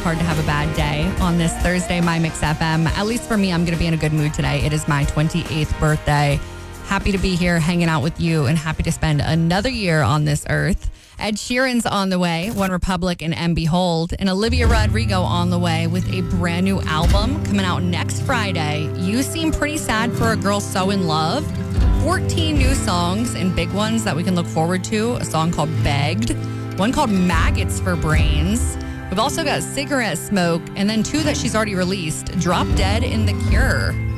hard to have a bad day on this Thursday, My Mix FM. At least for me, I'm going to be in a good mood today. It is my 28th birthday. Happy to be here hanging out with you and happy to spend another year on this earth. Ed Sheeran's on the way, One Republic and Behold, and Olivia Rodrigo on the way with a brand new album coming out next Friday. You Seem Pretty Sad for a Girl So in Love. 14 new songs and big ones that we can look forward to. A song called Begged, one called Maggots for Brains. We've also got Cigarette Smoke, and then two that she's already released, Drop Dead and The Cure.